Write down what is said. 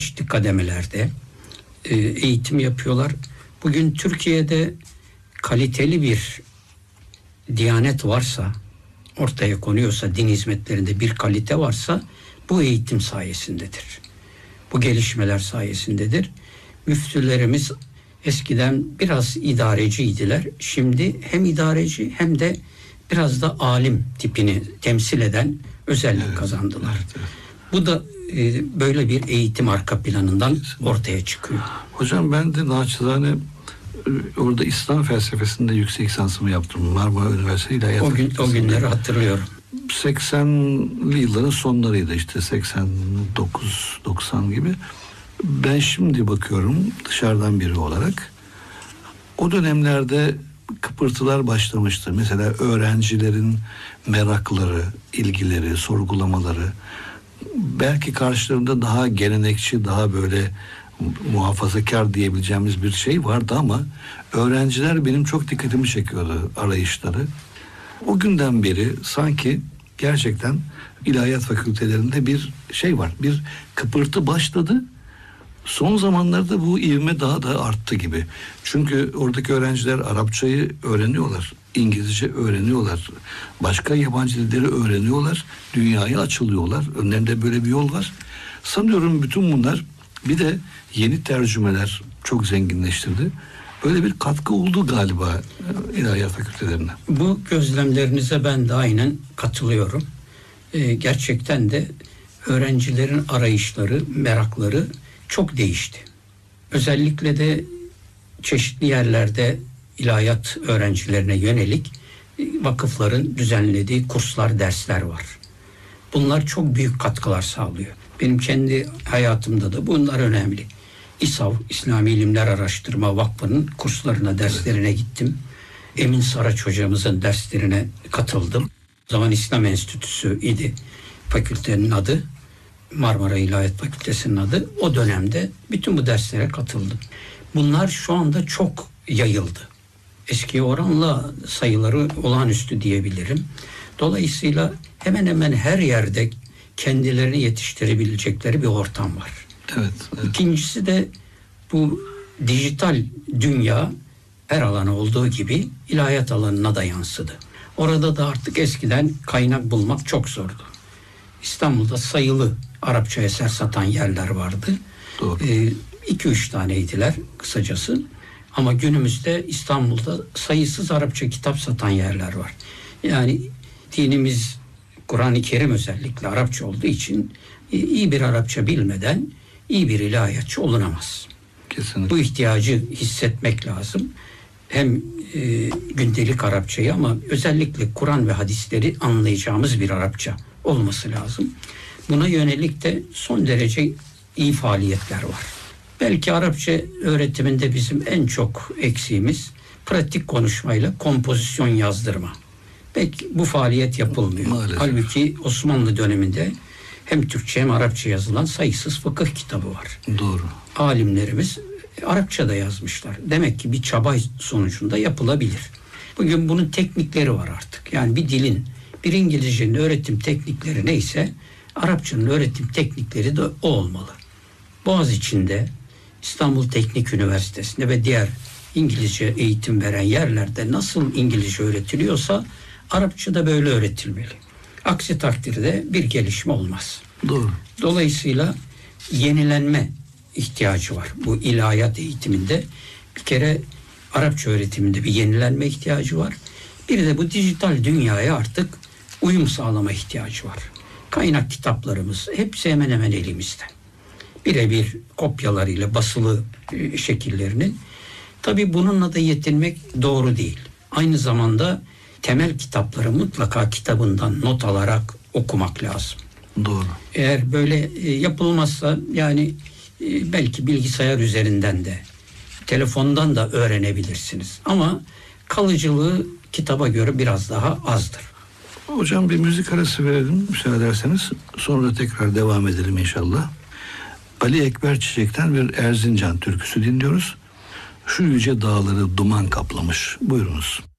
çeşitli kademelerde eğitim yapıyorlar. Bugün Türkiye'de kaliteli bir diyanet varsa, ortaya konuyorsa, din hizmetlerinde bir kalite varsa bu eğitim sayesindedir. Bu gelişmeler sayesindedir. Müftülerimiz eskiden biraz idareciydiler. Şimdi hem idareci hem de biraz da alim tipini temsil eden özellik kazandılar. Evet. Bu da böyle bir eğitim arka planından ortaya çıkıyor. Hocam ben de naçizane orada İslam felsefesinde yüksek lisansımı yaptım. Marmara Üniversitesi İlahiyat Fakültesi'nde. O günleri hatırlıyorum. 80'li yılların sonlarıydı işte 89-90 gibi. Ben şimdi bakıyorum dışarıdan biri olarak. O dönemlerde kıpırtılar başlamıştı. Mesela öğrencilerin merakları, ilgileri, sorgulamaları. Belki karşılarında daha gelenekçi, daha böyle muhafazakar diyebileceğimiz bir şey vardı ama öğrenciler benim çok dikkatimi çekiyordu arayışları. O günden beri sanki gerçekten ilahiyat fakültelerinde bir şey var. Bir kıpırtı başladı. Son zamanlarda bu ivme daha da arttı gibi. Çünkü oradaki öğrenciler Arapçayı öğreniyorlar. İngilizce öğreniyorlar. Başka yabancı dilleri öğreniyorlar. Dünyaya açılıyorlar. Önlerinde böyle bir yol var. Sanıyorum bütün bunlar bir de yeni tercümeler çok zenginleştirdi. Böyle bir katkı oldu galiba ilahiyat fakültelerine. Bu gözlemlerinize ben de aynen katılıyorum. Gerçekten de öğrencilerin arayışları, merakları çok değişti. Özellikle de çeşitli yerlerde ilahiyat öğrencilerine yönelik vakıfların düzenlediği kurslar, dersler var. Bunlar çok büyük katkılar sağlıyor. Benim kendi hayatımda da bunlar önemli. İSAV, İslami İlimler Araştırma Vakfı'nın kurslarına, derslerine gittim. Emin Saraç hocamızın derslerine katıldım. O zaman İslam Enstitüsü idi fakültenin adı. Marmara İlahiyat Fakültesi'nin adı. O dönemde bütün bu derslere katıldım. Bunlar şu anda çok yayıldı. Eskiye oranla sayıları olağanüstü diyebilirim. Dolayısıyla hemen hemen her yerde kendilerini yetiştirebilecekleri bir ortam var. Evet. İkincisi de bu dijital dünya her alana olduğu gibi ilahiyat alanına da yansıdı. Orada da artık eskiden kaynak bulmak çok zordu. İstanbul'da sayılı Arapça eser satan yerler vardı. 2-3 taneydiler kısacası. Ama günümüzde İstanbul'da sayısız Arapça kitap satan yerler var. Yani dinimiz Kur'an-ı Kerim özellikle Arapça olduğu için iyi bir Arapça bilmeden iyi bir ilahiyatçı olunamaz. Kesinlikle. Bu ihtiyacı hissetmek lazım. Hem gündelik Arapçayı ama özellikle Kur'an ve hadisleri anlayacağımız bir Arapça olması lazım. Buna yönelik de son derece iyi faaliyetler var. Belki Arapça öğretiminde bizim en çok eksiğimiz pratik konuşmayla kompozisyon yazdırma. Peki bu faaliyet yapılmıyor. Maalesef. Halbuki Osmanlı döneminde hem Türkçe hem Arapça yazılan sayısız fıkıh kitabı var. Doğru. Alimlerimiz Arapça da yazmışlar. Demek ki bir çaba sonucunda yapılabilir. Bugün bunun teknikleri var artık. Yani bir dilin, bir İngilizcenin öğretim teknikleri neyse Arapçanın öğretim teknikleri de o olmalı. Boğaziçi'nde, İstanbul Teknik Üniversitesi'nde ve diğer İngilizce eğitim veren yerlerde nasıl İngilizce öğretiliyorsa Arapça da böyle öğretilmeli. Aksi takdirde bir gelişme olmaz. Doğru. Dolayısıyla yenilenme ihtiyacı var. Bu ilahiyat eğitiminde bir kere Arapça öğretiminde bir yenilenme ihtiyacı var. Bir de bu dijital dünyaya artık uyum sağlama ihtiyacı var. Kaynak kitaplarımız hepsi hemen hemen elimizde. Birebir kopyalarıyla basılı şekillerinin. Tabii bununla da yetinmek doğru değil. Aynı zamanda temel kitapları mutlaka kitabından not alarak okumak lazım. Doğru. Eğer böyle yapılmazsa yani belki bilgisayar üzerinden de telefondan da öğrenebilirsiniz. Ama kalıcılığı kitaba göre biraz daha azdır. Hocam bir müzik arası verelim müsaade ederseniz. Sonra tekrar devam edelim inşallah. Ali Ekber Çiçek'ten bir Erzincan türküsü dinliyoruz. Şu yüce dağları duman kaplamış. Buyurunuz.